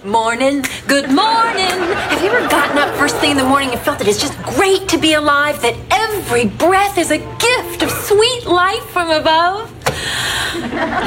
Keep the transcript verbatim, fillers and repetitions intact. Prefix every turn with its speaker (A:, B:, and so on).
A: morning, good morning. Have you ever gotten up first thing in the morning and felt that it's just great to be alive, that every breath is a gift of sweet life from above?